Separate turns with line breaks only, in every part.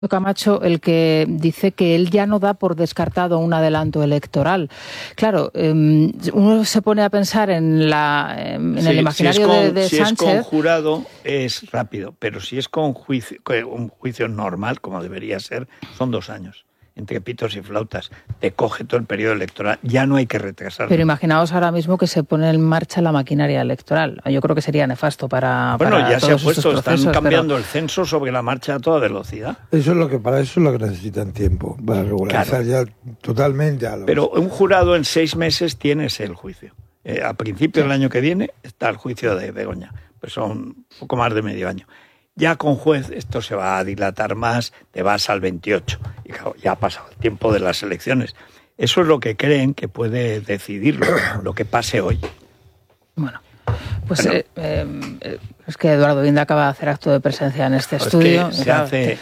Camacho, el que dice que él ya no da por descartado un adelanto electoral. Claro, uno se pone a pensar en el imaginario de
si
Sánchez.
Si es con jurado es rápido, pero si es con un juicio normal, como debería ser, son 2 años. Entre pitos y flautas, te coge todo el periodo electoral, ya no hay que retrasarlo.
Pero imaginaos ahora mismo que se pone en marcha la maquinaria electoral. Yo creo que sería nefasto para
ya
todos
se ha puesto,
procesos,
están cambiando el censo sobre la marcha a toda velocidad.
Para eso es lo que necesitan tiempo, para regularizar ya totalmente a los...
Pero un jurado en 6 meses tienes el juicio. A principios del año que viene está el juicio de Begoña, pues son un poco más de medio año. Ya con juez esto se va a dilatar más, te vas al 28. Y claro, ya ha pasado el tiempo de las elecciones. Eso es lo que creen que puede decidirlo, lo que pase hoy.
Bueno, pues es que Eduardo Vinda acaba de hacer acto de presencia en este estudio.
Se hace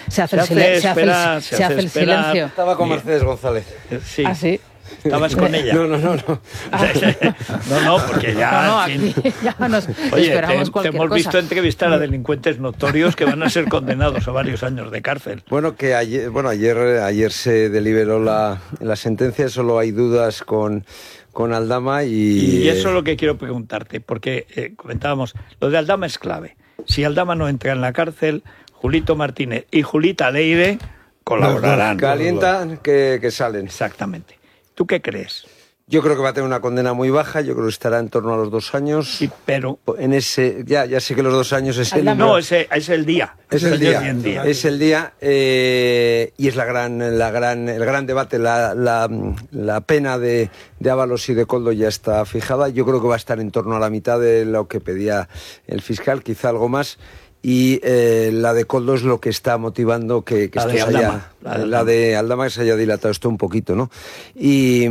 el silencio.
Estaba con Mercedes González.
Sí.
¿Ah, sí?
¿Estabas con ella?
No.
No, porque ya...
No, aquí ya nos esperamos cualquier
te hemos
cosa.
visto entrevistar a delincuentes notorios que van a ser condenados a varios años de cárcel.
Bueno, que ayer se deliberó la sentencia, solo hay dudas con Aldama
y eso es lo que quiero preguntarte, porque comentábamos, lo de Aldama es clave. Si Aldama no entra en la cárcel, Julito Martínez y Julita Leire colaborarán.
Calientan que salen.
Exactamente. ¿Tú qué crees?
Yo creo que va a tener una condena muy baja, yo creo que estará en torno a los 2 años.
Sí, pero...
En ese, ya sé que los 2 años es el...
No, es el día.
Es el día. Es el día y es el gran debate. La pena de Ábalos y de Koldo ya está fijada. Yo creo que va a estar en torno a la mitad de lo que pedía el fiscal, quizá algo más. Y la de Koldo es lo que está motivando que esto se haya... La de Aldama que se haya dilatado esto un poquito, ¿no? Y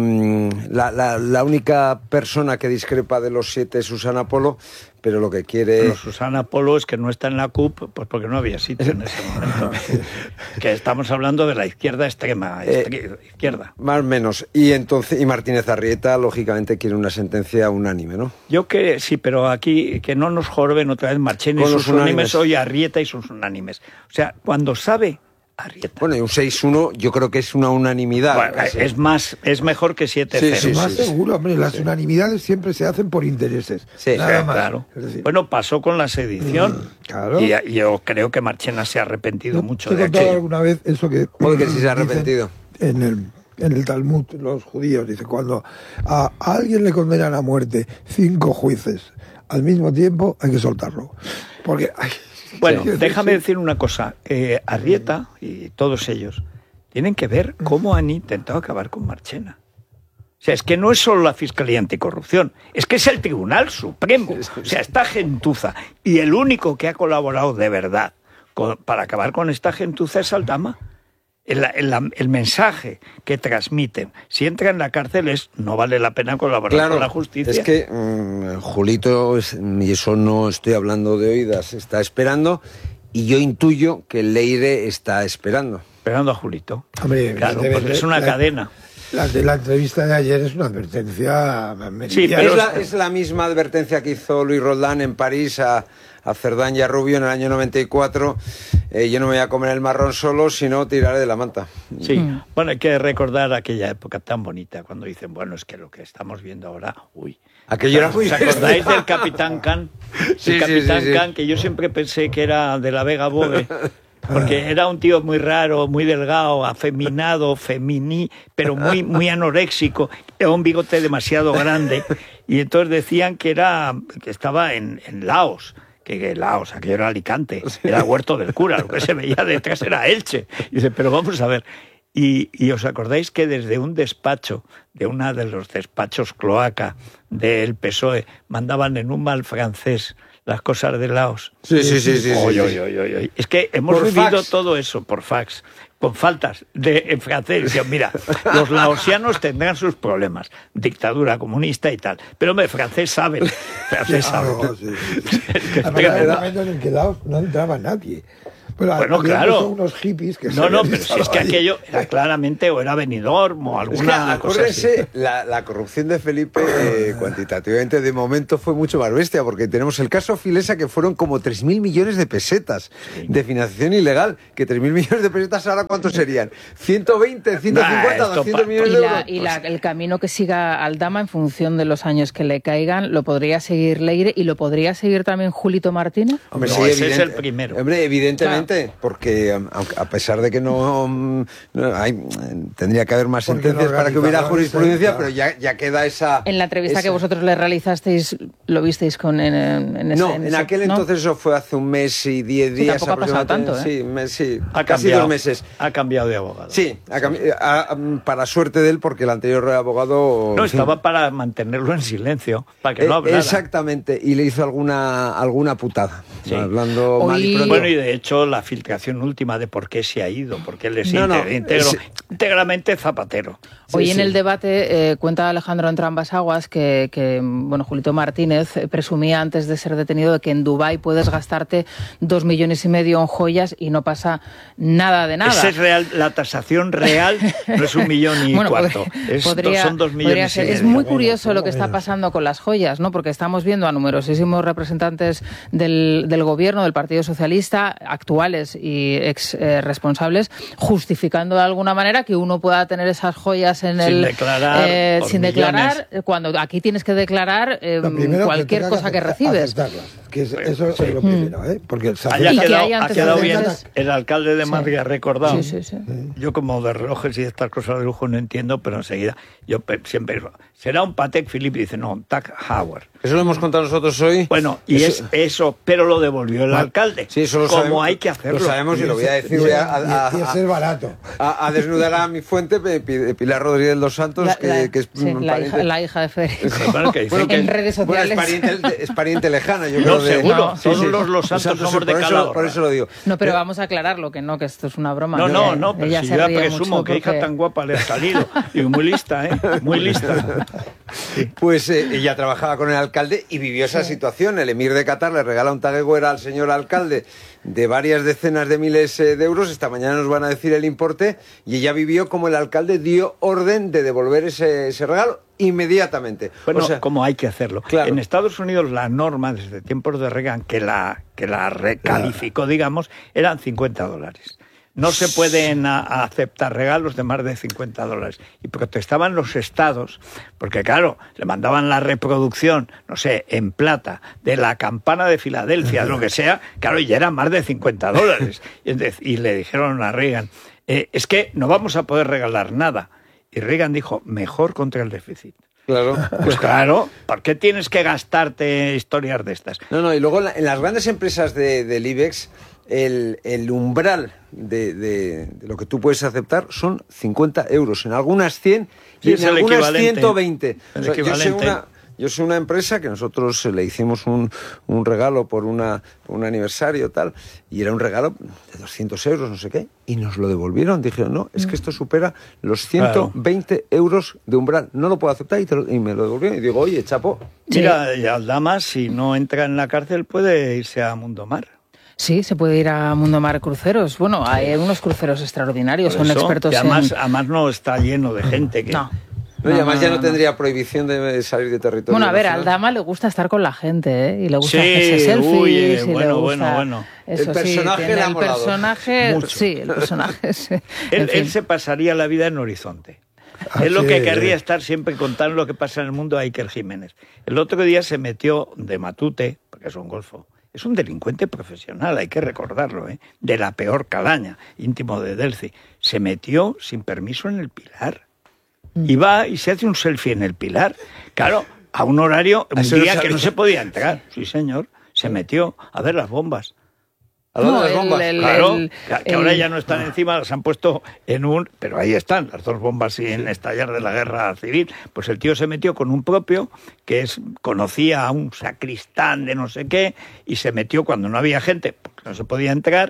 la única persona que discrepa de los 7 es Susana Polo, pero lo que quiere...
Bueno, Susana Polo es que no está en la CUP, pues porque no había sitio en ese momento. Que estamos hablando de la izquierda extrema, izquierda.
Más o menos. Y Martínez Arrieta, lógicamente, quiere una sentencia unánime, ¿no?
Yo que sí, pero aquí que no nos joroben otra vez Marchena y sus unánimes, hoy Arrieta y sus unánimes. O sea, cuando sabe... Arrieta.
Bueno, y un 6-1 yo creo que es una unanimidad.
Bueno, es mejor que 7-0.
Sí, más seguro, hombre, las unanimidades siempre se hacen por intereses. Nada más.
Claro. Bueno, pasó con la sedición.
Claro.
Y yo creo que Marchena se ha arrepentido mucho de aquello.
¿Te he contado alguna vez eso que...
Porque sí se ha arrepentido.
En el Talmud, los judíos, dice, cuando a alguien le condenan a muerte 5 jueces al mismo tiempo, hay que soltarlo. Porque...
Bueno, déjame decir una cosa. Arrieta y todos ellos tienen que ver cómo han intentado acabar con Marchena. O sea, es que no es solo la Fiscalía Anticorrupción, es que es el Tribunal Supremo. O sea, esta gentuza. Y el único que ha colaborado de verdad para acabar con esta gentuza es Aldama. El mensaje que transmiten, si entra en la cárcel, no vale la pena colaborar con la justicia.
Es que Julito, y eso no estoy hablando de oídas, está esperando, y yo intuyo que Leire está esperando.
Esperando a Julito.
Hombre,
claro, porque es una cadena.
La entrevista de ayer es una advertencia.
Sí, pero
es la misma advertencia que hizo Luis Roldán en París a Cerdán y a Rubio en el año 94. Yo no me voy a comer el marrón solo, sino tiraré de la manta.
Sí, bueno, hay que recordar aquella época tan bonita cuando dicen, bueno, es que lo que estamos viendo ahora,
aquello era muy...
¿Os acordáis del Capitán Can?
Sí,
Capitán Can, que yo siempre pensé que era de la Vega Bove. Porque era un tío muy raro, muy delgado, afeminado, pero muy anoréxico, un bigote demasiado grande. Y entonces decían que estaba en Laos, que Laos, aquello era Alicante, era Huerto del Cura, lo que se veía detrás era Elche. Y dice, pero vamos a ver. Y os acordáis que desde un despacho, de uno de los despachos cloaca del PSOE, mandaban en un mal francés las cosas de Laos.
Sí.
Oy. Es que hemos vivido todo eso por fax, con faltas en francés. Decían, mira, los laosianos tendrán sus problemas, dictadura comunista y tal. Pero hombre, francés saben.
Había un momento en el que Laos no entraba nadie.
Bueno, claro.
Son unos hippies que
No, pero si es que aquello era claramente o era Benidorm o alguna cosa así.
La corrupción de Felipe cuantitativamente de momento fue mucho más bestia, porque tenemos el caso Filesa, que fueron como 3.000 millones de pesetas de financiación ilegal, que 3.000 millones de pesetas ahora ¿cuántos serían? 120, 150, 200 millones de euros.
Y el camino que siga Aldama en función de los años que le caigan, ¿lo podría seguir Leire y lo podría seguir también Julito Martínez?
Hombre,
no,
sí,
ese es el primero.
Hombre, evidentemente, claro. Porque a pesar de que tendría que haber más sentencias para que hubiera jurisprudencia, pero ya queda esa...
En la entrevista que vosotros le realizasteis, ¿lo visteis
en aquel entonces eso fue hace un mes y 10 días.
Tampoco ha pasado tanto, ¿eh?
Sí, casi 2 meses.
Ha cambiado de abogado.
Sí, para suerte de él, porque el anterior abogado...
No, estaba para mantenerlo en silencio, para que no hablara.
Exactamente, y le hizo alguna putada. Sí. Hablando mal y pronto.
Bueno, y de hecho la filtración última de por qué se ha ido, por qué les íntegramente Zapatero.
Hoy en el debate cuenta Alejandro Entrambas-Aguas que Julito Martínez presumía antes de ser detenido de que en Dubái puedes gastarte 2,5 millones en joyas y no pasa nada de nada.
Ese es real, la tasación real no es 1,4 millones. Son 2,5 millones.
Es muy curioso lo que está pasando con las joyas, ¿no? Porque estamos viendo a numerosísimos representantes del gobierno, del Partido Socialista, actuales y ex responsables, justificando de alguna manera que uno pueda tener esas joyas en sin declarar, cuando aquí tienes que declarar cualquier cosa que recibes.
Eso es lo primero, ¿eh? Porque
ha quedado bien el alcalde de Madrid, ha recordado.
Sí.
Yo como de relojes y estas cosas de lujo no entiendo, pero enseguida yo siempre digo, será un Patek Philippe, y dice, no, un Tag Heuer.
Eso lo hemos contado nosotros hoy.
Bueno, y eso, pero lo devolvió el alcalde.
Sí, eso lo
sabemos. Hay que hacerlo.
Lo sabemos y lo voy a decir.
Y es barato.
A desnudar a mi fuente, Pilar Rodríguez dos Santos, que es
la hija de Federico.
En
redes sociales.
Es pariente lejana, yo
creo.
No,
seguro. Todos los Santos somos de Calahorra.
Por eso lo digo.
No, pero vamos a aclararlo, que esto es una broma.
No, pero si yo presumo que hija tan guapa le ha salido. Y muy lista, ¿eh? Muy lista.
Pues ella trabajaba con el alcalde y vivió esa situación. El emir de Qatar le regala un Tag Heuer al señor alcalde de varias decenas de miles de euros. Esta mañana nos van a decir el importe. Y ella vivió como el alcalde dio orden de devolver ese regalo inmediatamente.
Bueno, como hay que hacerlo.
Claro.
En Estados Unidos la norma, desde tiempos de Reagan, que la recalificó, digamos, eran $50. No se pueden aceptar regalos de más de $50. Y protestaban los estados, porque claro, le mandaban la reproducción, no sé, en plata, de la campana de Filadelfia, lo que sea, claro, y ya eran más de $50. Y le dijeron a Reagan, es que no vamos a poder regalar nada. Y Reagan dijo, mejor contra el déficit.
Claro.
Pues claro, ¿por qué tienes que gastarte historias de estas?
No, y luego en las grandes empresas del IBEX, el umbral de lo que tú puedes aceptar son 50 euros, en algunas 100 y en algunas 120. Yo soy una empresa que nosotros le hicimos un regalo por un aniversario tal, y era un regalo de 200 euros, no sé qué, y nos lo devolvieron. Dijeron, no, es que esto supera los 120 euros de umbral, no lo puedo aceptar, y me lo devolvieron. Y digo, oye, chapo.
Mira, y Aldama, si no entra en la cárcel, puede irse a Mundomar.
Sí, se puede ir a Mundomar Cruceros. Bueno, hay unos cruceros extraordinarios, son expertos
además no está lleno de gente que...
No, y además ya no tendría prohibición de salir de territorio.
Bueno, a ver, a Aldama le gusta estar con la gente, ¿eh? Y le gusta hacerse selfies.
Bueno.
Eso,
el personaje le ha molado.
El personaje, sí.
Él se pasaría la vida en Horizonte. Es lo que querría estar siempre contando lo que pasa en el mundo a Iker Jiménez. El otro día se metió de Matute, porque es un golfo. Es un delincuente profesional, hay que recordarlo, ¿eh? De la peor calaña, íntimo de Delci. Se metió sin permiso en el Pilar. Y va y se hace un selfie en el Pilar. Claro, a un horario, un día que no se podía entrar. Sí, señor. Se metió a ver las bombas.
¿A dónde las bombas?
Claro, que ahora ya no están encima, las han puesto en un... Pero ahí están, las dos bombas sin estallar de la guerra civil. Pues el tío se metió con un propio, conocía a un sacristán de no sé qué, y se metió cuando no había gente, porque no se podía entrar,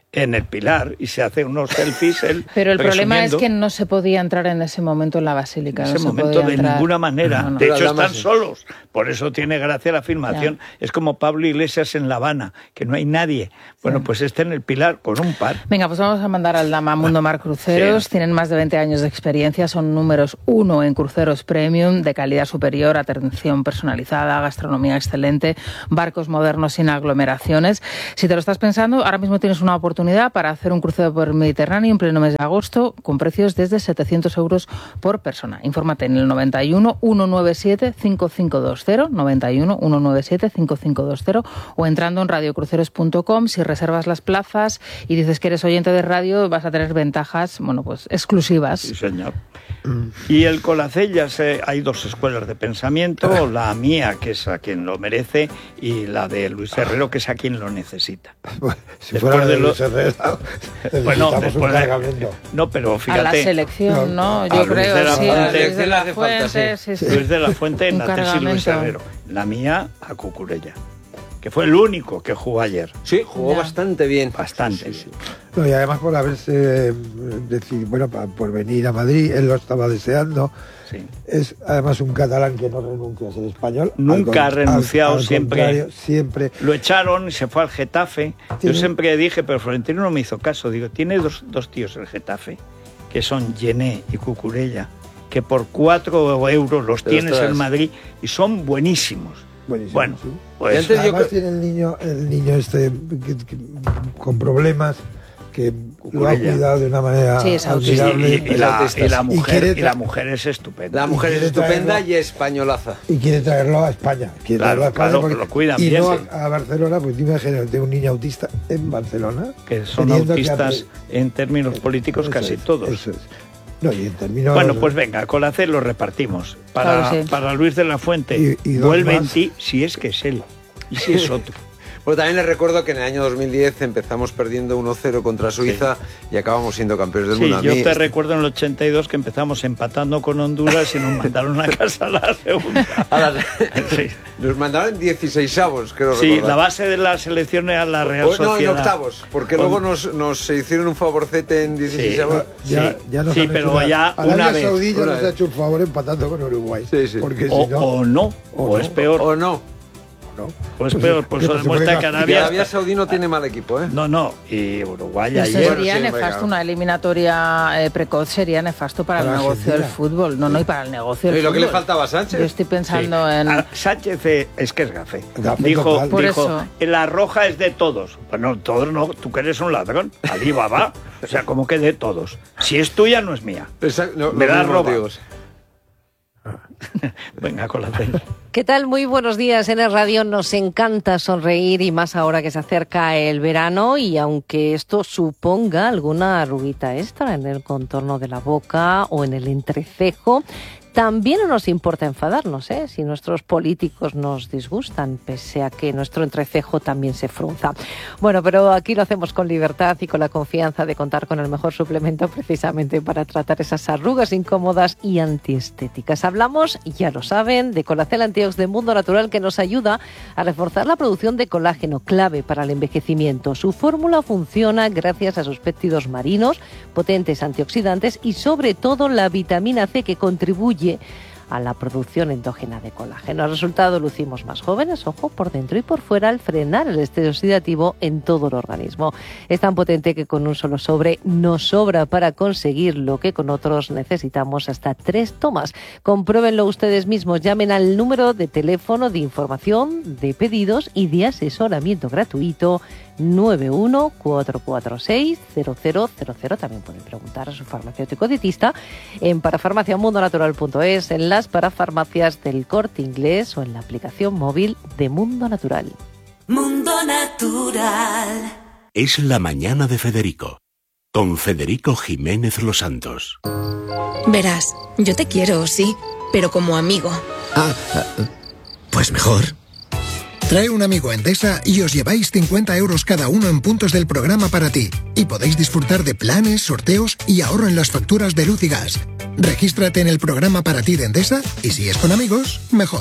en el Pilar y se hace unos selfies.
Pero el problema es que no se podía entrar en ese momento en la basílica.
En ese momento de ninguna manera. No. De hecho, están solos. Por eso tiene gracia la filmación. Ya. Es como Pablo Iglesias en La Habana, que no hay nadie. Bueno, pues está en el Pilar con un par.
Venga, pues vamos a mandar al Dama Mundo Mar Cruceros. Sí. Tienen más de 20 años de experiencia. Son números 1 en cruceros premium, de calidad superior, atención personalizada, gastronomía excelente, barcos modernos sin aglomeraciones. Si te lo estás pensando, ahora mismo tienes una oportunidad para hacer un crucero por el Mediterráneo en pleno mes de agosto con precios desde 700 euros por persona. Infórmate en el 91 197 5520, 91 197 5520 o entrando en radiocruceros.com. Si reservas las plazas y dices que eres oyente de radio, vas a tener ventajas, bueno, pues exclusivas.
Sí, señor. Y el Colacellas, hay 2 escuelas de pensamiento, la mía, que es a quien lo merece, y la de Luis Herrero, que es a quien lo necesita.
Si fuera de Luis Herrero,
bueno, después no, pero fíjate.
A la selección, ¿no? Yo creo, sí.
Luis de la Fuente, Luis de la Fuente en la tesis Luis Herrero. La mía, a Cucurella, que fue el único que jugó ayer.
Sí, jugó bastante bien.
Bastante bien.
No, y además por haberse decidido, bueno, por venir a Madrid, él lo estaba deseando.
Sí.
Es además un catalán que no renuncia a ser español.
Nunca ha renunciado, siempre.
Siempre.
Lo echaron y se fue al Getafe. Yo siempre dije, pero Florentino no me hizo caso. Digo, tiene dos tíos el Getafe, que son Gené y Cucurella, que por 4 euros los tienes en Madrid y son buenísimos.
Buenísimo,
bueno,
sí.
Pues
además tiene el niño este con problemas, que lo ha cuidado de una manera admirable.
Y la mujer es estupenda.
La mujer es estupenda y españolaza.
Y quiere traerlo a España.
Claro, porque lo cuidan bien.
Y no a Barcelona, pues imagínate un niño autista en Barcelona.
Que son autistas en términos políticos casi todos.
Eso es. No, y en términos...
Bueno, pues venga, con la C lo repartimos. Para Luis de la Fuente,
y
vuelve en ti si es que es él. Y si es otro.
Pues también les recuerdo que en el año 2010 empezamos perdiendo 1-0 contra Suiza y acabamos siendo campeones del mundo.
Yo te recuerdo en el 82 que empezamos empatando con Honduras y nos mandaron a casa a la segunda.
Nos mandaron en 16avos, creo recordar.
Sí, la base de la selección era la Real Sociedad.
No, en octavos, porque luego nos hicieron un favorcete en 16avos.
Sí, pero ya una vez.
Arabia Saudí nos ha hecho un favor empatando con Uruguay.
Sí.
Porque
o es peor.
O no.
Pues peor, por eso demuestra que
Arabia Saudí no tiene mal equipo, ¿eh?
No, y Uruguay
ayer... Eso sería nefasto, una eliminatoria precoz sería nefasto para el negocio del fútbol. No, y para el negocio del fútbol.
¿Y lo que le faltaba a Sánchez?
Yo estoy pensando en...
Sánchez es que es gafe. Dijo, la roja es de todos. Bueno, todos no, tú que eres un ladrón. Alibaba. O sea, como que de todos. Si es tuya, no es mía. Me la robas. Venga, con la C.
¿Qué tal? Muy buenos días. En el radio nos encanta sonreír y más ahora que se acerca el verano, y aunque esto suponga alguna arruguita extra en el contorno de la boca o en el entrecejo, también no nos importa enfadarnos, si nuestros políticos nos disgustan, pese a que nuestro entrecejo también se frunza. Bueno, pero aquí lo hacemos con libertad y con la confianza de contar con el mejor suplemento precisamente para tratar esas arrugas incómodas y antiestéticas. Hablamos, ya lo saben, de Colacel Antiox de Mundo Natural, que nos ayuda a reforzar la producción de colágeno, clave para el envejecimiento. Su fórmula funciona gracias a sus péptidos marinos, potentes antioxidantes y sobre todo la vitamina C, que contribuye a la producción endógena de colágeno. Al resultado, lucimos más jóvenes, ojo, por dentro y por fuera, al frenar el estrés oxidativo en todo el organismo. Es tan potente que con un solo sobre nos sobra para conseguir lo que con otros necesitamos hasta 3 tomas. Compruébenlo ustedes mismos, llamen al número de teléfono de información, de pedidos y de asesoramiento gratuito 914460000. También pueden preguntar a su farmacéutico dietista en parafarmaciamundonatural.es, en las parafarmacias del Corte Inglés o en la aplicación móvil de Mundo Natural.
Mundo Natural.
Es la mañana de Federico, con Federico Jiménez Los Santos.
Verás, yo te quiero, sí, pero como amigo.
Pues mejor. Trae un amigo a Endesa y os lleváis 50 euros cada uno en puntos del programa para ti. Y podéis disfrutar de planes, sorteos y ahorro en las facturas de luz y gas. Regístrate en el programa para ti de Endesa y si es con amigos, mejor.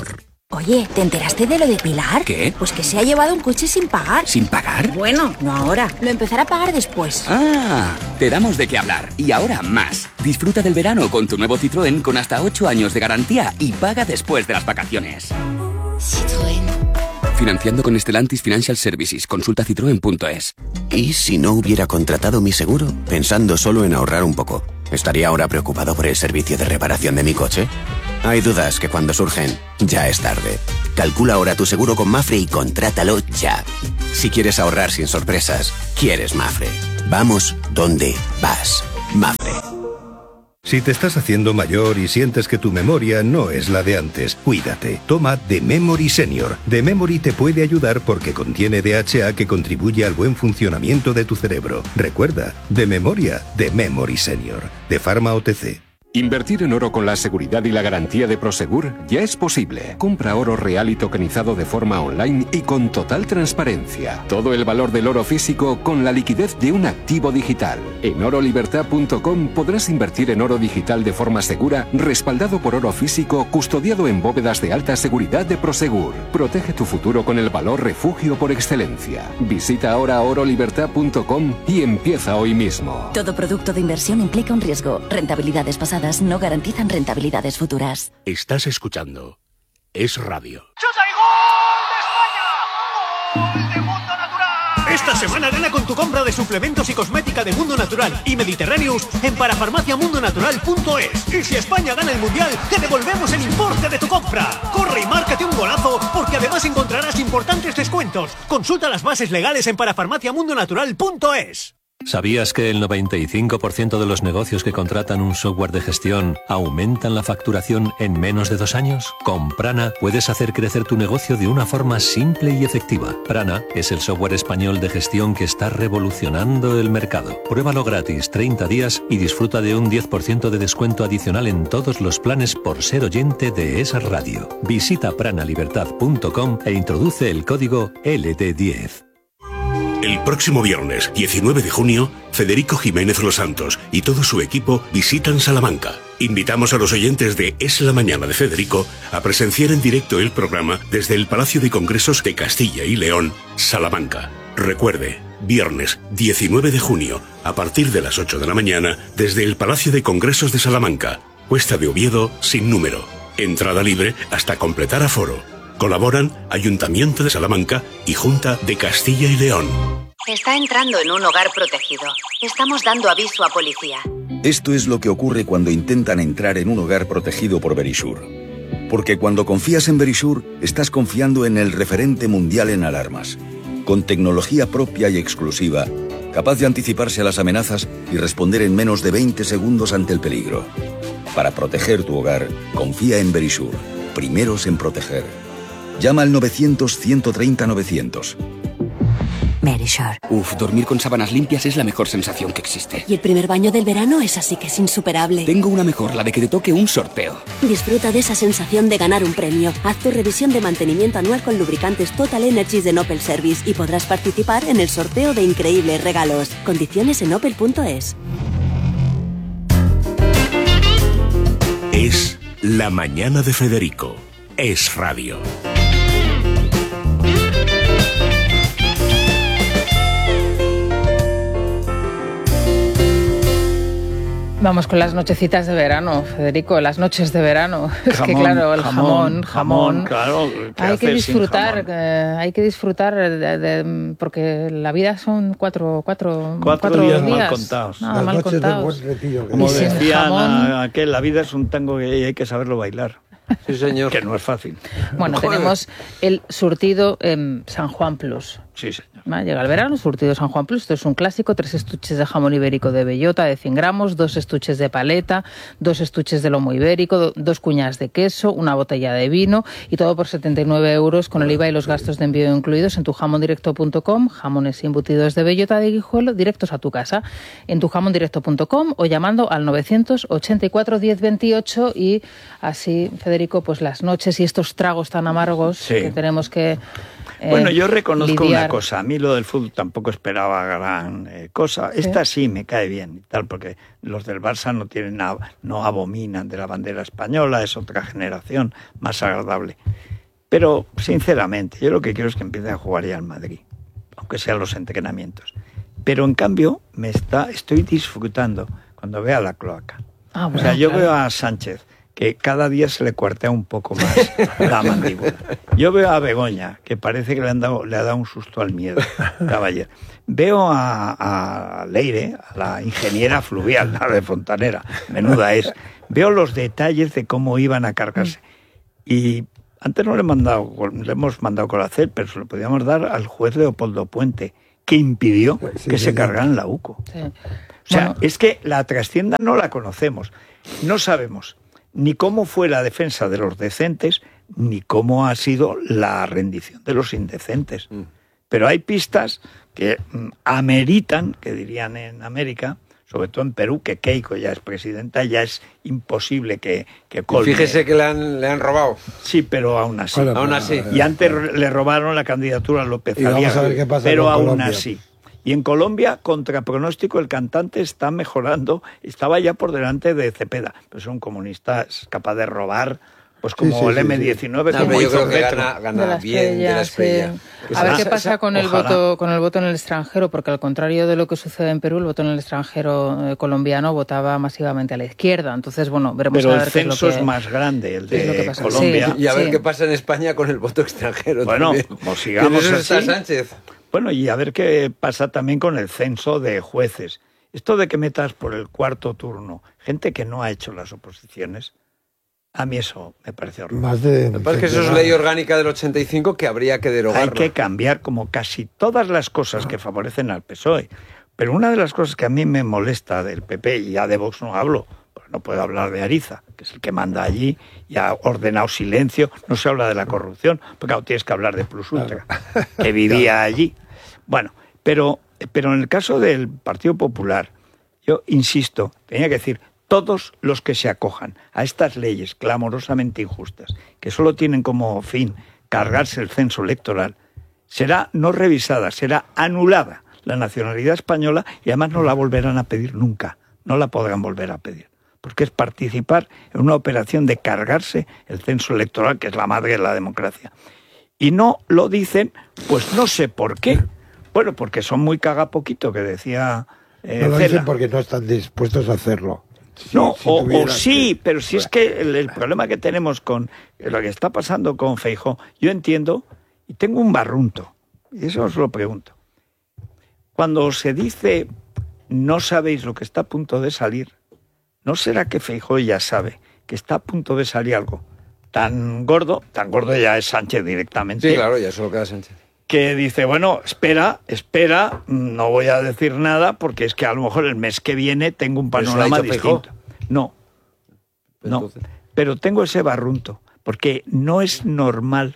Oye, ¿te enteraste de lo de Pilar?
¿Qué?
Pues que se ha llevado un coche sin pagar.
¿Sin pagar?
Bueno, no ahora. Lo empezará a pagar después.
Ah, te damos de qué hablar. Y ahora más. Disfruta del verano con tu nuevo Citroën con hasta 8 años de garantía y paga después de las vacaciones.
Citroën.
Financiando con Stellantis Financial Services. Consulta citroen.es.
¿Y si no hubiera contratado mi seguro? Pensando solo en ahorrar un poco. ¿Estaría ahora preocupado por el servicio de reparación de mi coche? Hay dudas que cuando surgen, ya es tarde. Calcula ahora tu seguro con Mapfre y contrátalo ya. Si quieres ahorrar sin sorpresas, quieres Mapfre. Vamos donde vas. Mapfre.
Si te estás haciendo mayor y sientes que tu memoria no es la de antes, cuídate. Toma The Memory Senior. The Memory te puede ayudar porque contiene DHA que contribuye al buen funcionamiento de tu cerebro. Recuerda, de memoria, The Memory Senior. De Pharma OTC.
Invertir en oro con la seguridad y la garantía de Prosegur ya es posible. Compra oro real y tokenizado de forma online y con total transparencia. Todo el valor del oro físico con la liquidez de un activo digital. En orolibertad.com podrás invertir en oro digital de forma segura, respaldado por oro físico, custodiado en bóvedas de alta seguridad de Prosegur. Protege tu futuro con el valor refugio por excelencia. Visita ahora orolibertad.com y empieza hoy mismo.
Todo producto de inversión implica un riesgo. Rentabilidades pasadas no garantizan rentabilidades futuras.
Estás escuchando Es Radio.
¡Chuta y gol de España! ¡Gol de Mundo Natural! Esta semana gana con tu compra de suplementos y cosmética de Mundo Natural y Mediterráneos en parafarmaciamundonatural.es. Y si España gana el Mundial, te devolvemos el importe de tu compra. Corre y márcate un golazo, porque además encontrarás importantes descuentos. Consulta las bases legales en parafarmaciamundonatural.es.
¿Sabías que el 95% de los negocios que contratan un software de gestión aumentan la facturación en menos de 2 años? Con Prana puedes hacer crecer tu negocio de una forma simple y efectiva. Prana es el software español de gestión que está revolucionando el mercado. Pruébalo gratis 30 días y disfruta de un 10% de descuento adicional en todos los planes por ser oyente de Es Radio. Visita pranalibertad.com e introduce el código LT10.
El próximo viernes, 19 de junio, Federico Jiménez Los Santos y todo su equipo visitan Salamanca. Invitamos a los oyentes de Es la Mañana de Federico a presenciar en directo el programa desde el Palacio de Congresos de Castilla y León, Salamanca. Recuerde, viernes 19 de junio, a partir de las 8 de la mañana, desde el Palacio de Congresos de Salamanca. Cuesta de Oviedo sin número. Entrada libre hasta completar aforo. Colaboran Ayuntamiento de Salamanca y Junta de Castilla y León.
Está entrando en un hogar protegido. Estamos dando aviso a policía.
Esto es lo que ocurre cuando intentan entrar en un hogar protegido por Verisure. Porque cuando confías en Verisure, estás confiando en el referente mundial en alarmas. Con tecnología propia y exclusiva, capaz de anticiparse a las amenazas y responder en menos de 20 segundos ante el peligro. Para proteger tu hogar, confía en Verisure. Primeros en proteger. Llama al 900-130-900.
Verisure.
Dormir con sábanas limpias es la mejor sensación que existe.
Y el primer baño del verano es así que es insuperable.
Tengo una mejor, la de que te toque un sorteo.
Disfruta de esa sensación de ganar un premio. Haz tu revisión de mantenimiento anual con lubricantes Total Energies de Opel Service y podrás participar en el sorteo de increíbles regalos. Condiciones en opel.es.
Es la mañana de Federico. Es Radio.
Vamos con las nochecitas de verano, Federico, las noches de verano. Es que claro, el jamón.
Claro,
hay que disfrutar, porque la vida son cuatro días
mal contados.
Nada, mal contados.
Como decían aquel, la vida es un tango que hay que saberlo bailar.
Sí, señor.
Que no es fácil.
Bueno, tenemos el surtido San Juan Plus.
Sí, señor.
Llega el verano, surtido San Juan Plus. Esto es un clásico: 3 estuches de jamón ibérico de bellota de 100 gramos, 2 estuches de paleta, 2 estuches de lomo ibérico, 2 cuñas de queso, una botella de vino, y todo por 79 euros con el IVA y los gastos de envío incluidos en tujamondirecto.com. Jamones y embutidos de bellota de Guijuelo directos a tu casa en tujamondirecto.com o llamando al 984 1028. Y así, Federico, pues las noches y estos tragos tan amargos que tenemos que
bueno, yo reconozco
lidiar.
una cosa. A mí lo del fútbol tampoco esperaba gran cosa. Esta sí me cae bien y tal, porque los del Barça no abominan de la bandera española, es otra generación más agradable. Pero, sinceramente, yo lo que quiero es que empiece a jugar ya al Madrid, aunque sean los entrenamientos. Pero, en cambio, estoy disfrutando cuando veo a la cloaca. O sea, yo veo a Sánchez, que cada día se le cuartea un poco más la mandíbula. Yo veo a Begoña, que parece que le ha dado un susto al miedo, caballero. Veo a Leire, a la ingeniera fluvial, la de Fontanera, menuda es. Veo los detalles de cómo iban a cargarse. Y antes no le hemos mandado Colacel, pero se lo podíamos dar al juez Leopoldo Puente, que impidió que se cargaran la UCO. Sí. O sea, es que la trastienda no la conocemos. No sabemos ni cómo fue la defensa de los decentes, ni cómo ha sido la rendición de los indecentes. Pero hay pistas que ameritan, que dirían en América, sobre todo en Perú, que Keiko ya es presidenta, ya es imposible que colme.
Y fíjese que le han robado.
Sí, pero aún así.
Bueno, aún así.
Y antes le robaron la candidatura a López Aliaga, pero aún Colombia. Así. Y en Colombia, contra pronóstico, el cantante está mejorando, estaba ya por delante de Cepeda, pero es un comunista, es capaz de robar, pues como el M19, como
yo creo que gana bien de la Espriella.
A ver qué pasa con el voto en el extranjero, porque al contrario de lo que sucede en Perú, el voto en el extranjero colombiano votaba masivamente a la izquierda. Entonces, bueno, veremos
pero
a ver
el censo es más grande, el de Colombia.
Sí, y a ver qué pasa en España con el voto extranjero.
Bueno, como sigamos así.
Está Sánchez.
Bueno, y a ver qué pasa también con el censo de jueces. Esto de que metas por el cuarto turno gente que no ha hecho las oposiciones, a mí eso me parece horrible.
Me parece que eso es ley orgánica del 85 que habría que derogarla.
Hay que cambiar como casi todas las cosas que favorecen al PSOE. Pero una de las cosas que a mí me molesta del PP, y ya de Vox no hablo, porque no puedo hablar de Ariza, que es el que manda allí y ha ordenado silencio, no se habla de la corrupción, porque claro, tienes que hablar de Plus Ultra, que vivía allí. Bueno, pero en el caso del Partido Popular, yo insisto, tenía que decir, todos los que se acojan a estas leyes clamorosamente injustas, que solo tienen como fin cargarse el censo electoral, será no revisada, será anulada la nacionalidad española y además no la volverán a pedir nunca, no la podrán volver a pedir, porque es participar en una operación de cargarse el censo electoral, que es la madre de la democracia. Y no lo dicen, pues no sé por qué. Bueno, porque son muy cagapoquito, que decía
no lo dicen porque no están dispuestos a hacerlo.
No, o sí, pero si es que el problema que tenemos con lo que está pasando con Feijóo, yo entiendo, y tengo un barrunto, y eso os lo pregunto. Cuando se dice, no sabéis lo que está a punto de salir, ¿no será que Feijóo ya sabe que está a punto de salir algo tan gordo ya es Sánchez directamente?
Sí, claro, ya solo queda Sánchez.
Que dice, bueno, espera, no voy a decir nada porque es que a lo mejor el mes que viene tengo un panorama distinto. No, pero tengo ese barrunto, porque no es normal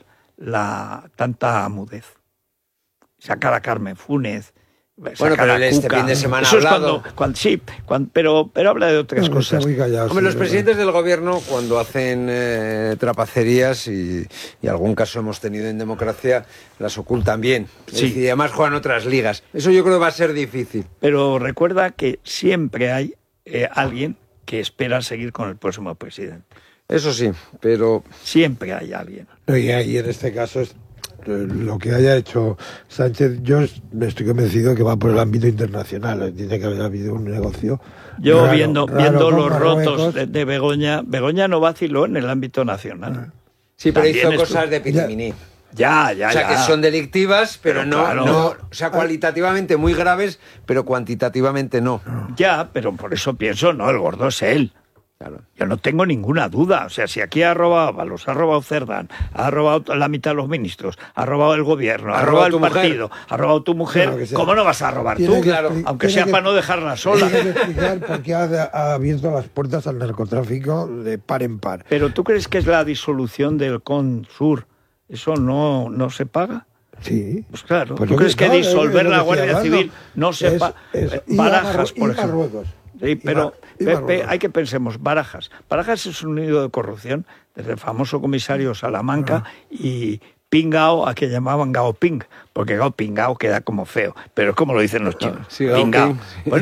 tanta amudez. Sacar a Carmen Funes,
bueno, pero este fin de semana
eso
ha hablado.
Pero habla de otras cosas.
Hombre, los presidentes del gobierno, cuando hacen trapacerías, y algún caso hemos tenido en democracia, las ocultan bien.
Sí.
Y además juegan otras ligas. Eso yo creo que va a ser difícil.
Pero recuerda que siempre hay alguien que espera seguir con el próximo presidente.
Eso sí, pero
siempre hay alguien.
Y en este caso lo que haya hecho Sánchez, yo estoy convencido que va por el ámbito internacional. Tiene que haber habido un negocio.
Yo viendo los rotos de Begoña no vaciló en el ámbito nacional.
Sí, pero hizo cosas de pitiminí.
Ya.
O sea, que son delictivas, pero no, o sea, cualitativamente muy graves, pero cuantitativamente no.
Ya, pero por eso pienso, no, el gordo es él. Claro. Yo no tengo ninguna duda. O sea, si aquí ha robado Ábalos, ha robado Cerdán, ha robado la mitad de los ministros, ha robado el gobierno, ha robado el partido, ha robado tu mujer, ¿cómo no vas a robar tú?
Claro.
Aunque sea para no dejarla sola.
Tiene que explicar por qué ha abierto las puertas al narcotráfico de par en par.
Pero ¿tú crees que es la disolución del CONSUR? ¿Eso no se paga?
Sí.
Pues claro. ¿Tú crees que disolver la Guardia Civil no se paga? Barajas, por ejemplo. Sí, pero Pepe, hay que pensemos, Barajas es un nido de corrupción, desde el famoso comisario Salamanca y Pingao, a que llamaban Gao Ping, porque Gao Pingao queda como feo, pero es como lo dicen los chinos.
Sí,
Pingao. Bueno,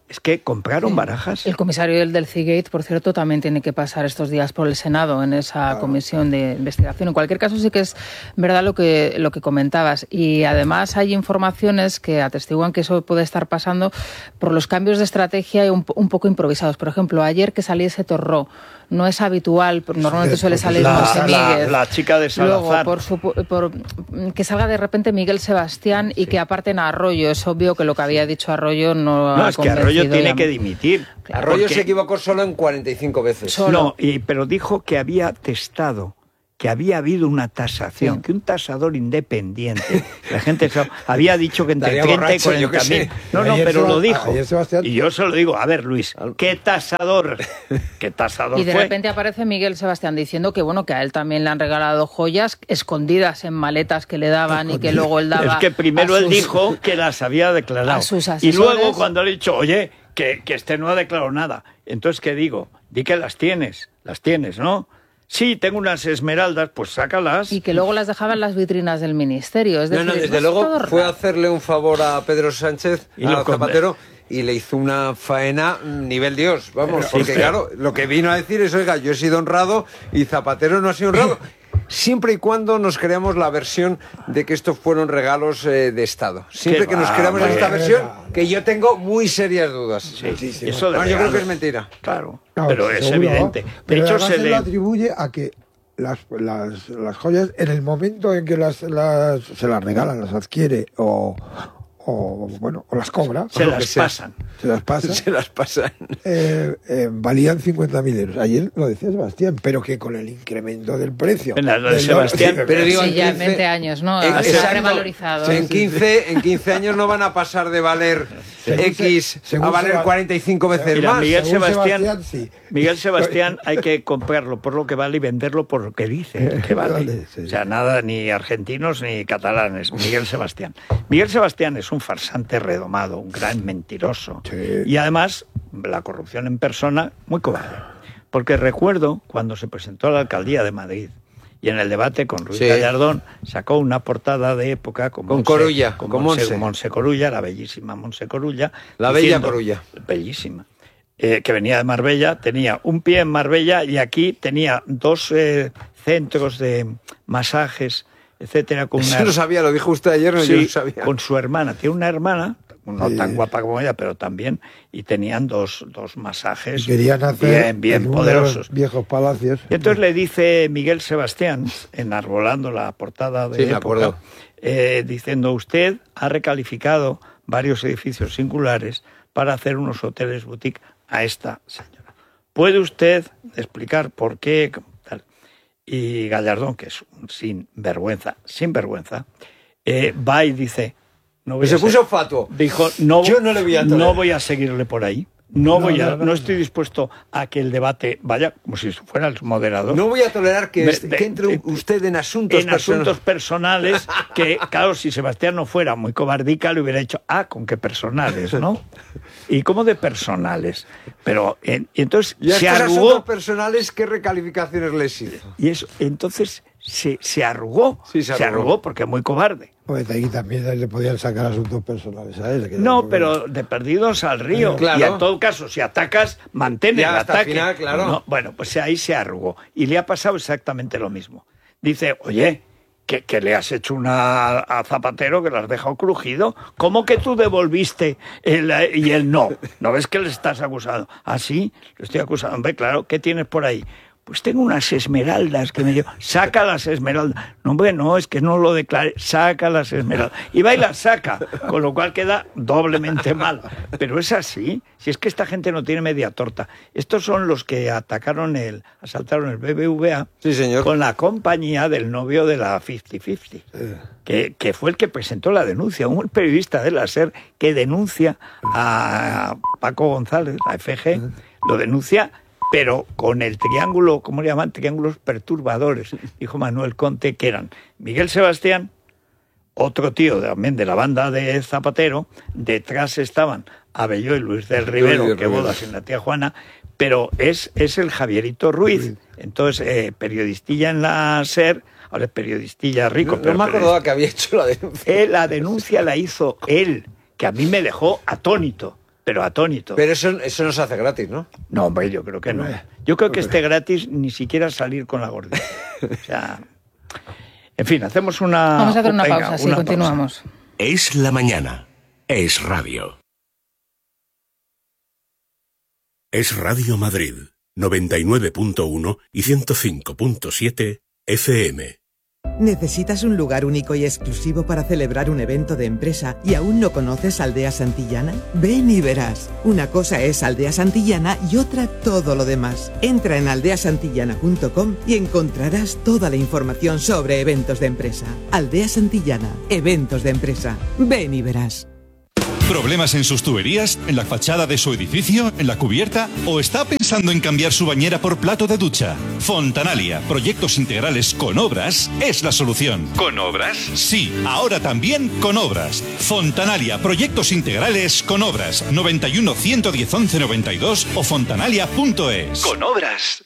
Es que compraron barajas.
El comisario del Seagate, por cierto, también tiene que pasar estos días por el Senado en esa comisión de investigación. En cualquier caso, sí que es verdad lo que comentabas. Y además hay informaciones que atestiguan que eso puede estar pasando por los cambios de estrategia y un poco improvisados. Por ejemplo, ayer que saliese Torró, no es habitual, normalmente suele salir José Miguel.
La chica de Salazar.
Luego, por que salga de repente Miguel Sebastián y que aparten a Arroyo. Es obvio que lo que había dicho Arroyo no ha
es que Arroyo tiene que dimitir.
Arroyo se equivocó solo en 45 veces.
No, pero dijo que había testado, que había habido una tasación, que un tasador independiente, la gente había dicho que entre 30 y 40 mil. No, pero lo dijo. Y yo se lo digo, a ver, Luis, ¿qué tasador
y de repente aparece Miguel Sebastián diciendo que bueno, que a él también le han regalado joyas escondidas en maletas que le daban y que luego él daba.
Es que primero él dijo que las había declarado.
A sus asesores.
Y luego cuando le he dicho, oye, que este no ha declarado nada. Entonces, ¿qué digo? Di que las tienes, ¿no? Sí, tengo unas esmeraldas, pues sácalas.
Y que luego las dejaba en las vitrinas del ministerio. Es decir,
desde luego fue a hacerle un favor a Pedro Sánchez, a Zapatero, y le hizo una faena nivel Dios, vamos, porque claro, lo que vino a decir es, oiga, yo he sido honrado y Zapatero no ha sido honrado. Siempre y cuando nos creamos la versión de que estos fueron regalos de Estado. Siempre que nos creamos esta versión, que yo tengo muy serias dudas.
Sí.
Eso yo creo que es mentira.
Claro, pero es evidente. De hecho, se le
atribuye a que las joyas, en el momento en que se las regalan, las adquiere o las cobra.
Se las pasan.
Valían 50.000 euros. Ayer lo decía Sebastián, pero que con el incremento del precio.
Sebastián,
pero digo, ya en 20 años, ¿no? Se ha revalorizado.
En 15 años no van a pasar de valer X a valer 45 veces más.
Miguel Sebastián hay que comprarlo por lo que vale y venderlo por lo que dice que vale. O sea, nada, ni argentinos ni catalanes. Miguel Sebastián. Miguel Sebastián es un farsante redomado, un gran mentiroso. Y además, la corrupción en persona, muy cobarde. Porque recuerdo cuando se presentó a la alcaldía de Madrid y en el debate con Ruiz Gallardón sacó una portada de época con Montse Corulla, la bellísima Montse Corulla.
Bella Corulla.
Bellísima. Que venía de Marbella, tenía un pie en Marbella y aquí tenía 2 centros de masajes, etcétera.
Eso lo sabía, lo dijo usted ayer, yo lo sabía.
Con su hermana. Tiene una hermana, no tan guapa como ella, pero también, y tenían dos masajes bien poderosos.
Viejos palacios.
Y entonces le dice Miguel Sebastián, enarbolando la portada de época, diciendo, usted ha recalificado varios edificios singulares para hacer unos hoteles boutique a esta señora. ¿Puede usted explicar por qué? Y Gallardón, que es un sinvergüenza, va y dice...
se puso fatuo.
Dijo, yo no voy a seguirle por ahí. No estoy dispuesto a que el debate vaya como si fuera el moderador.
No voy a tolerar que entre usted en asuntos
personales que, claro, si Sebastián no fuera muy cobardica, le hubiera dicho, ¿con qué personales, no? ¿Y cómo de personales? Pero, y entonces se arrugó.
Asuntos personales, ¿qué recalificaciones les hizo?
Y eso, entonces se arrugó. Se arrugó porque es muy cobarde.
Pues ahí también le podían sacar asuntos personales a él.
No, pero de perdidos al río. Claro. Y en todo caso, si atacas, mantén el ataque.
Final, claro.
No, bueno, pues ahí se arrugó. Y le ha pasado exactamente lo mismo. Dice, oye, que le has hecho una a Zapatero que lo has dejado crujido. ¿Cómo que tú devolviste y él no? ¿No ves que le estás acusando? ¿Ah, sí? Lo estoy acusando. Hombre, claro, ¿qué tienes por ahí? Pues tengo unas esmeraldas que me llevo. Saca las esmeraldas. No, hombre, no, es que no lo declaré. Saca las esmeraldas. Y va y las saca, con lo cual queda doblemente mal. Pero es así. Si es que esta gente no tiene media torta. Estos son los que asaltaron el BBVA con la compañía del novio de la 50-50. Que fue el que presentó la denuncia. Un periodista de la SER que denuncia a Paco González, a FG, lo denuncia... pero con el triángulo, ¿cómo le llaman? Triángulos perturbadores, dijo Manuel Conte, que eran Miguel Sebastián, otro tío también de la banda de Zapatero, detrás estaban Abelló y Luis del Rivero, que bodas en la tía Juana, pero es el Javierito Ruiz, entonces periodistilla en la SER, ahora es periodistilla rico.
No me acordaba que había hecho la denuncia.
La denuncia la hizo él, que a mí me dejó atónito. pero atónito.
Pero eso no se hace gratis, ¿no?
No, hombre, yo creo que no. Yo creo que esté gratis ni siquiera salir con la gordita. O sea, en fin, hacemos una...
Vamos a hacer una pausa, sí, continuamos.
Es la mañana. Es radio. Es Radio Madrid, 99.1 y 105.7 FM.
¿Necesitas un lugar único y exclusivo para celebrar un evento de empresa y aún no conoces Aldea Santillana? Ven y verás. Una cosa es Aldea Santillana y otra todo lo demás. Entra en aldeasantillana.com y encontrarás toda la información sobre eventos de empresa. Aldea Santillana, eventos de empresa. Ven y verás.
¿Problemas en sus tuberías? ¿En la fachada de su edificio? ¿En la cubierta? ¿O está pensando en cambiar su bañera por plato de ducha? Fontanalia, proyectos integrales con obras, es la solución. ¿Con obras? Sí, ahora también con obras. Fontanalia, proyectos integrales con obras. 91 110 11 92 o fontanalia.es. Con obras.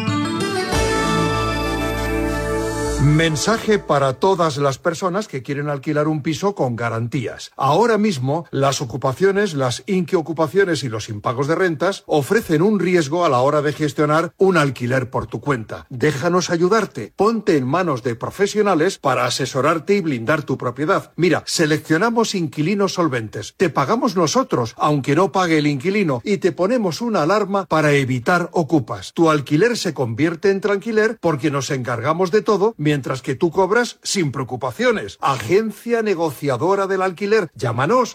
Mensaje para todas las personas que quieren alquilar un piso con garantías. Ahora mismo, las ocupaciones, las inquiocupaciones y los impagos de rentas ofrecen un riesgo a la hora de gestionar un alquiler por tu cuenta. Déjanos ayudarte. Ponte en manos de profesionales para asesorarte y blindar tu propiedad. Mira, seleccionamos inquilinos solventes. Te pagamos nosotros, aunque no pague el inquilino, y te ponemos una alarma para evitar ocupas. Tu alquiler se convierte en tranquiler porque nos encargamos de todo, mientras que tú cobras sin preocupaciones. Agencia negociadora del alquiler. Llámanos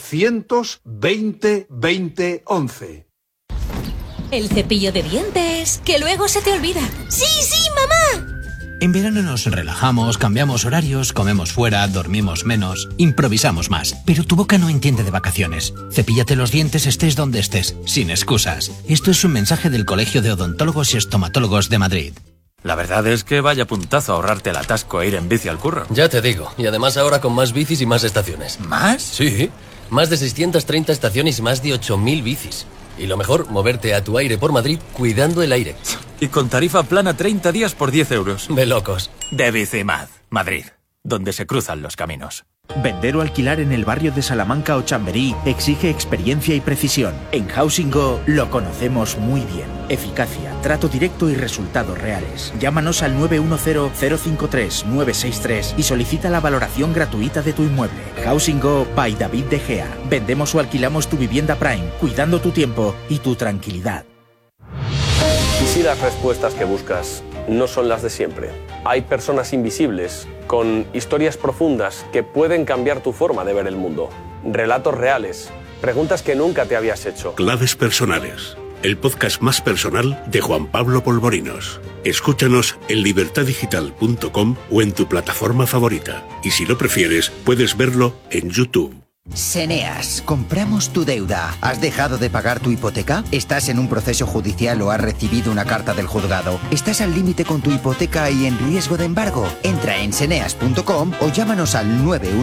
920 20 11.
El cepillo de dientes, que luego se te olvida. ¡Sí, sí, mamá!
En verano nos relajamos, cambiamos horarios, comemos fuera, dormimos menos, improvisamos más. Pero tu boca no entiende de vacaciones. Cepíllate los dientes estés donde estés, sin excusas. Esto es un mensaje del Colegio de Odontólogos y Estomatólogos de Madrid.
La verdad es que vaya puntazo ahorrarte el atasco e ir en bici al curro.
Ya te digo, y además ahora con más bicis y más estaciones.
¿Más?
Sí, más de 630 estaciones y más de 8.000 bicis. Y lo mejor, moverte a tu aire por Madrid cuidando el aire.
Y con tarifa plana 30 días por 10 euros.
De locos.
De Bicimad, Madrid, donde se cruzan los caminos.
Vender o alquilar en el barrio de Salamanca o Chamberí exige experiencia y precisión. En Housing Go lo conocemos muy bien. Eficacia, trato directo y resultados reales. Llámanos al 910-053-963 y solicita la valoración gratuita de tu inmueble. Housing Go by David De Gea. Vendemos o alquilamos tu vivienda Prime, cuidando tu tiempo y tu tranquilidad.
¿Y si las respuestas que buscas no son las de siempre? Hay personas invisibles con historias profundas que pueden cambiar tu forma de ver el mundo. Relatos reales, preguntas que nunca te habías hecho.
Claves personales, el podcast más personal de Juan Pablo Polvorinos. Escúchanos en libertadigital.com o en tu plataforma favorita. Y si lo prefieres, puedes verlo en YouTube.
Seneas, compramos tu deuda. ¿Has dejado de pagar tu hipoteca? ¿Estás en un proceso judicial o has recibido una carta del juzgado? ¿Estás al límite con tu hipoteca y en riesgo de embargo? Entra en seneas.com o llámanos al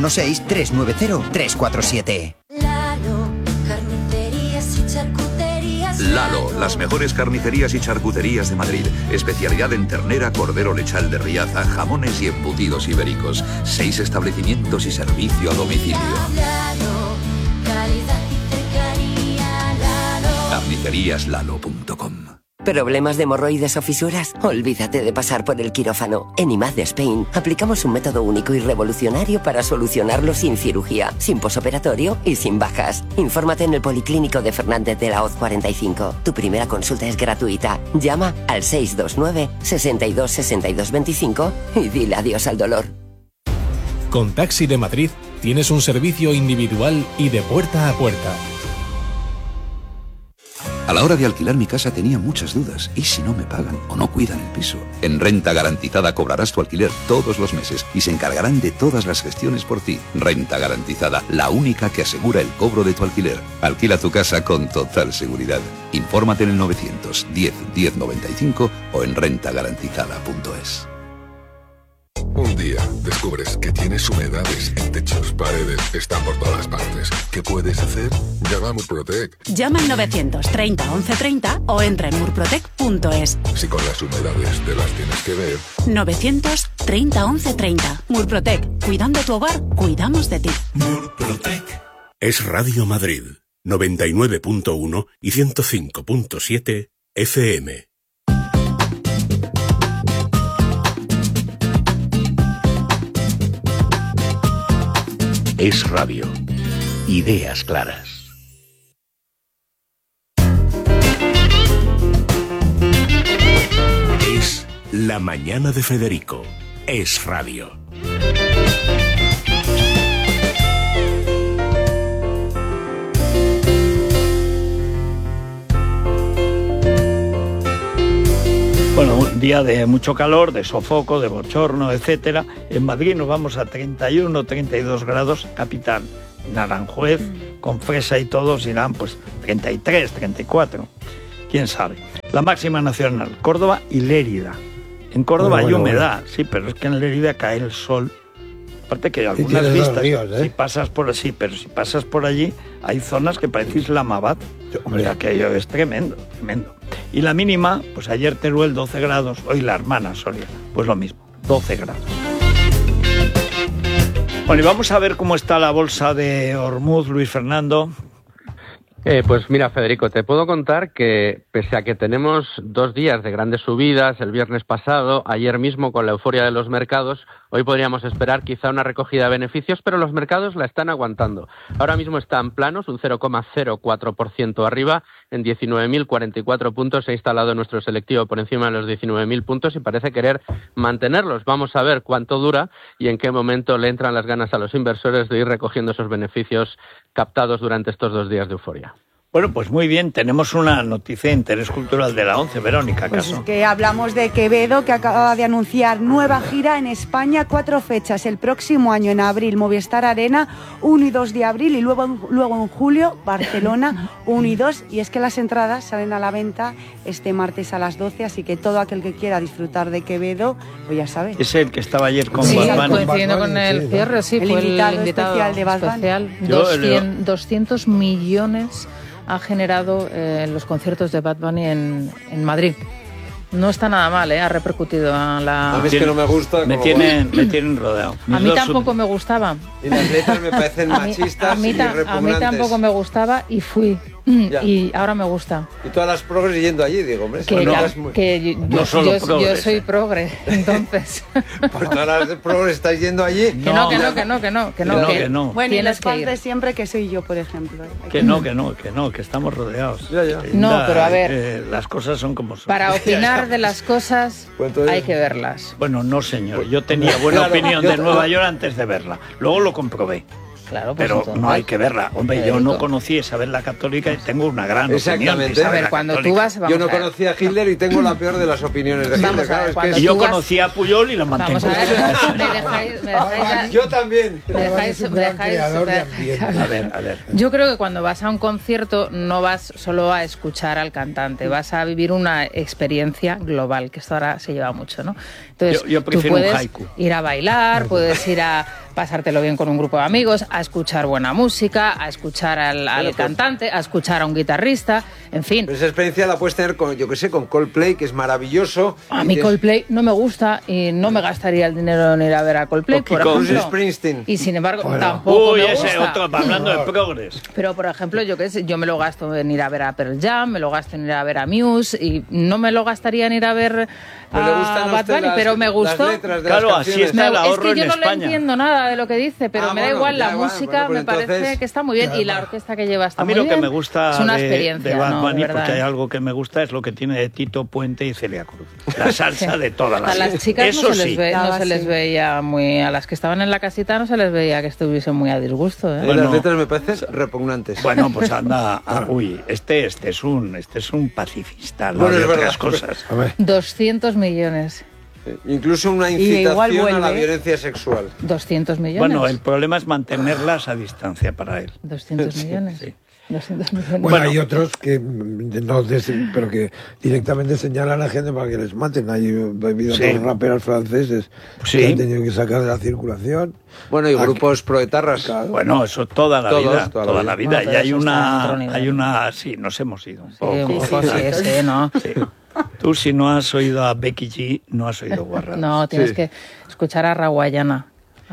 916-390-347.
Lalo, las mejores carnicerías y charcuterías de Madrid. Especialidad en ternera, cordero lechal de Riaza, jamones y embutidos ibéricos. 6 establecimientos y servicio a domicilio. Carniceríaslalo.com.
¿Problemas de hemorroides o fisuras? Olvídate de pasar por el quirófano. En IMAD de Spain aplicamos un método único y revolucionario para solucionarlo sin cirugía, sin posoperatorio y sin bajas. Infórmate en el Policlínico de Fernández de la Hoz 45. Tu primera consulta es gratuita. Llama al 629 62 62 25 y dile adiós al dolor.
Con Taxi de Madrid tienes un servicio individual y de puerta a puerta.
A la hora de alquilar mi casa tenía muchas dudas. ¿Y si no me pagan o no cuidan el piso? En Renta Garantizada cobrarás tu alquiler todos los meses y se encargarán de todas las gestiones por ti. Renta Garantizada, la única que asegura el cobro de tu alquiler. Alquila tu casa con total seguridad. Infórmate en el 910 1095 o en rentagarantizada.es.
Un día descubres que tienes humedades en techos, paredes, están por todas partes. ¿Qué puedes hacer? Llama a Murprotec.
Llama al 930 1130 o entra en murprotec.es.
Si con las humedades te las tienes que ver.
930 1130. Murprotec. Cuidando tu hogar, cuidamos de ti.
Murprotec. Es Radio Madrid, 99.1 y 105.7 FM. Es Radio. Ideas claras. Es La Mañana de Federico. Es Radio.
Bueno, un día de mucho calor, de sofoco, de bochorno, etcétera. En Madrid nos vamos a 31, 32 grados, capital. En Aranjuez, con fresa y todos irán pues 33, 34. ¿Quién sabe? La máxima nacional, Córdoba y Lérida. En Córdoba hay humedad, sí, pero es que en Lérida cae el sol. Aparte que hay algunas vistas, si pasas por así, pero si pasas por allí, hay zonas que parece Islamabad. Aquello es tremendo, tremendo. Y la mínima, pues ayer Teruel 12 grados, hoy la hermana Soria, pues lo mismo, 12 grados. Bueno, y vamos a ver cómo está la bolsa de Hormuz, Luis Fernando.
Pues mira, Federico, te puedo contar que pese a que tenemos 2 días de grandes subidas, el viernes pasado, ayer mismo con la euforia de los mercados, hoy podríamos esperar quizá una recogida de beneficios, pero los mercados la están aguantando. Ahora mismo están planos, un 0,04% arriba, en 19.044 puntos. Se ha instalado nuestro selectivo por encima de los 19.000 puntos y parece querer mantenerlos. Vamos a ver cuánto dura y en qué momento le entran las ganas a los inversores de ir recogiendo esos beneficios captados durante estos 2 días de euforia.
Bueno, pues muy bien, tenemos una noticia de interés cultural de la ONCE, Verónica, ¿acaso?
Pues es que hablamos de Quevedo, que acaba de anunciar nueva gira en España, 4 fechas, el próximo año en abril, Movistar Arena, 1 y 2 de abril, y luego en julio, Barcelona, 1 y 2, y es que las entradas salen a la venta este martes a las 12, así que todo aquel que quiera disfrutar de Quevedo, pues ya sabe.
Es el que estaba ayer con
Bad Bunny.
Sí,
coincidiendo con el cierre, sí, fue el invitado
especial de Bad Bunny.
200 millones ha generado los conciertos de Bad Bunny en Madrid. No está nada mal, ha repercutido a la...
A mí es que no me gusta.
Me tienen rodeado.
A mí tampoco me gustaba.
Y las letras me parecen machistas y repugnantes.
A mí tampoco me gustaba y fui. Y ahora me gusta.
Y todas las progres yendo allí, digo, hombre.
Yo soy progre, entonces.
Pues todas las progres estáis yendo allí.
Que no.
Bueno, y los fans de siempre, que soy yo, por ejemplo.
Que estamos rodeados.
No, pero a ver.
Las cosas son como son.
Para opinar de las cosas hay que verlas.
Bueno, no, señor. Yo tenía buena opinión de Nueva York antes de verla. Luego lo comprobé.
Claro, pues
pero
entonces,
no hay que verla. Hombre, yo no conocí Isabel la Católica y tengo una gran opinión de Isabel.
A ver, cuando tú vas...
Yo no conocía a Hitler y tengo la peor de las opinioes de Hitler.
Claro, y yo conocí a Puyol y lo mantengo.
Yo también.
A ver.
Yo creo que cuando vas a un concierto no vas solo a escuchar al cantante, vas a vivir una experiencia global, que esto ahora se lleva mucho, ¿no? Entonces,
yo prefiero
tú puedes
un haiku.
Ir a bailar, puedes ir a pasártelo bien con un grupo de amigos, a escuchar buena música, a escuchar al cantante, a escuchar a un guitarrista, en fin.
Pero esa experiencia la puedes tener con, con Coldplay, que es maravilloso.
A mí Coldplay no me gusta y no me gastaría el dinero en ir a ver a Coldplay, por ejemplo.
Springsteen.
Y sin embargo, tampoco me gusta.
Ese otro, hablando de progres.
Pero, por ejemplo, yo me lo gasto en ir a ver a Pearl Jam, me lo gasto en ir a ver a Muse y no me lo gastaría en ir a ver a Bad Bunny, pero me gustó.
Claro, así está el ahorro en España.
Es que yo no le entiendo nada de lo que dice, pero me da igual, la música me parece que está muy bien y la orquesta que lleva está muy bien.
A mí lo que me gusta
es una experiencia,
de Bad Bunny, porque hay algo que me gusta, es lo que tiene de Tito Puente y Celia Cruz. La salsa de todas las...
A las chicas no se les veía muy... A las que estaban en la casita no se les veía que estuviesen muy a disgusto.
Bueno, las letras me parecen repugnantes.
Bueno, pues anda... Este es un pacifista, no de otras cosas.
200 millones.
Incluso una incitación a la violencia sexual.
200 millones.
Bueno, el problema es mantenerlas a distancia para él.
200 millones. Sí. 200 millones.
Bueno, hay otros que pero que directamente señalan a gente para que les maten. Hay habido dos raperos franceses que han tenido que sacar de la circulación.
Bueno, y grupos proetarras.
Claro.
Bueno, eso toda la vida. Y hay una... Sí, nos hemos ido un poco.
¿no?
Sí. Tú, si no has oído a Becky G, no has oído Guarradas.
No, tienes que escuchar a Raguayana.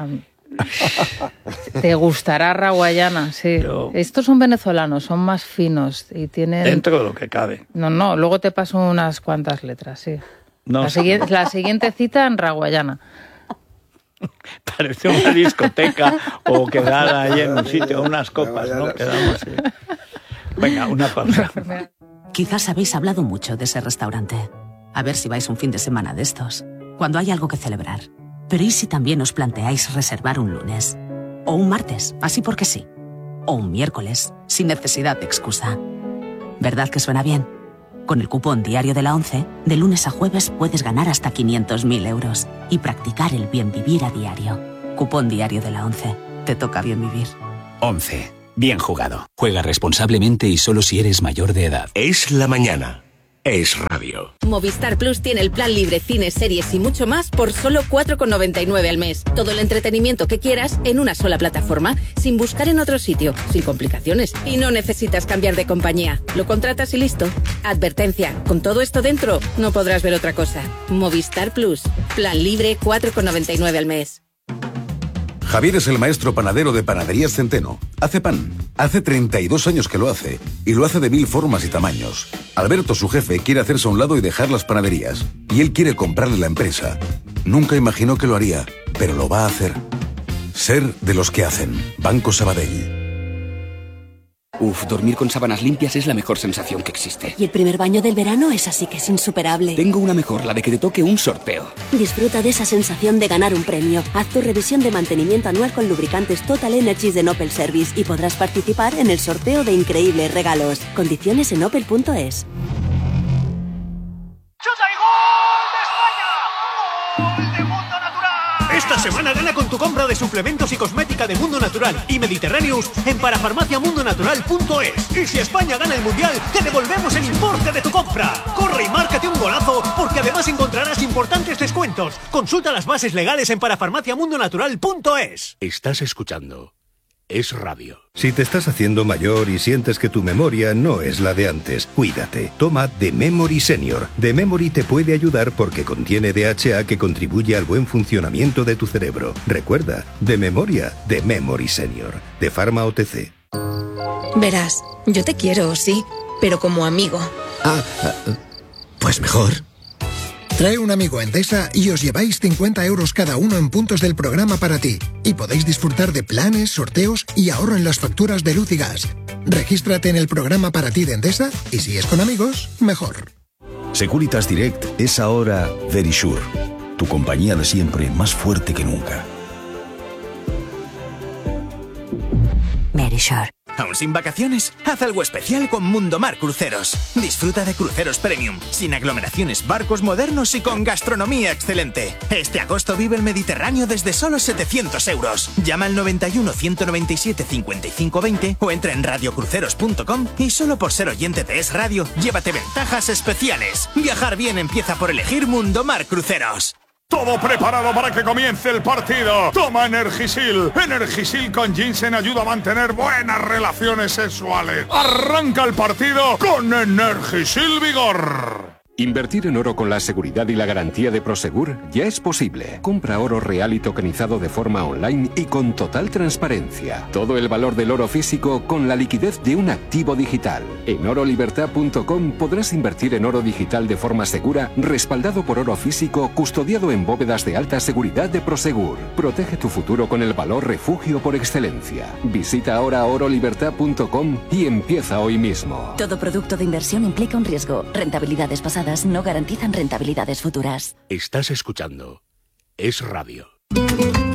Te gustará raguayana, sí. Estos son venezolanos, son más finos y tienen...
Dentro de lo que cabe.
No, luego te paso unas cuantas letras, sí. La siguiente cita en raguayana.
Parece una discoteca o quedar ahí en un sitio, unas copas, ¿no? Quedamos así. Venga, una pausa.
Quizás habéis hablado mucho de ese restaurante. A ver si vais un fin de semana de estos, cuando hay algo que celebrar. Pero ¿y si también os planteáis reservar un lunes? O un martes, así porque sí. O un miércoles, sin necesidad de excusa. ¿Verdad que suena bien? Con el cupón diario de la ONCE, de lunes a jueves puedes ganar hasta 500.000 euros y practicar el bien vivir a diario. Cupón diario de la ONCE. Te toca bien vivir.
11. Bien jugado. Juega responsablemente y solo si eres mayor de edad.
Es la mañana. Es radio.
Movistar Plus tiene el plan libre, cines, series y mucho más por solo 4,99 al mes. Todo el entretenimiento que quieras en una sola plataforma, sin buscar en otro sitio, sin complicaciones. Y no necesitas cambiar de compañía. Lo contratas y listo. Advertencia, con todo esto dentro, no podrás ver otra cosa. Movistar Plus. Plan libre, 4,99 al mes.
Javier es el maestro panadero de Panaderías Centeno. Hace pan. Hace 32 años que lo hace. Y lo hace de 1000 formas y tamaños. Alberto, su jefe, quiere hacerse a un lado y dejar las panaderías. Y él quiere comprarle la empresa. Nunca imaginó que lo haría, pero lo va a hacer. Ser de los que hacen. Banco Sabadell.
Dormir con sábanas limpias es la mejor sensación que existe.
Y el primer baño del verano es así que es insuperable.
Tengo una mejor, la de que te toque un sorteo.
Disfruta de esa sensación de ganar un premio. Haz tu revisión de mantenimiento anual con lubricantes Total Energies de Opel Service y podrás participar en el sorteo de increíbles regalos. Condiciones en opel.es.
Esta semana gana con tu compra de suplementos y cosmética de Mundo Natural y Mediterraneous en parafarmaciamundonatural.es. Y si España gana el Mundial, te devolvemos el importe de tu compra. Corre y márcate un golazo, porque además encontrarás importantes descuentos. Consulta las bases legales en parafarmaciamundonatural.es.
Estás escuchando Es Radio.
Si te estás haciendo mayor y sientes que tu memoria no es la de antes, cuídate. Toma The Memory Senior. The Memory te puede ayudar porque contiene DHA que contribuye al buen funcionamiento de tu cerebro. Recuerda, de memoria, The Memory Senior. De Pharma OTC.
Verás, yo te quiero, sí, pero como amigo.
Pues mejor. Trae un amigo a Endesa y os lleváis 50 euros cada uno en puntos del programa para ti. Y podéis disfrutar de planes, sorteos y ahorro en las facturas de luz y gas. Regístrate en el programa para ti de Endesa y si es con amigos, mejor.
Securitas Direct es ahora Verisure, tu compañía de siempre más fuerte que nunca.
Verisure.
¿Aún sin vacaciones? Haz algo especial con Mundomar Cruceros. Disfruta de cruceros premium, sin aglomeraciones, barcos modernos y con gastronomía excelente. Este agosto vive el Mediterráneo desde solo 700 euros. Llama al 91 197 55 20 o entra en radiocruceros.com y solo por ser oyente de Es Radio, llévate ventajas especiales. Viajar bien empieza por elegir Mundomar Cruceros.
Todo preparado para que comience el partido. Toma Energisil. Energisil con ginseng ayuda a mantener buenas relaciones sexuales. Arranca el partido con Energisil Vigor.
Invertir en oro con la seguridad y la garantía de Prosegur ya es posible. Compra oro real y tokenizado de forma online y con total transparencia. Todo el valor del oro físico con la liquidez de un activo digital. En orolibertad.com podrás invertir en oro digital de forma segura, respaldado por oro físico, custodiado en bóvedas de alta seguridad de Prosegur. Protege tu futuro con el valor refugio por excelencia. Visita ahora orolibertad.com y empieza hoy mismo.
Todo producto de inversión implica un riesgo. Rentabilidades pasadas no garantizan rentabilidades futuras.
Estás escuchando Es Radio.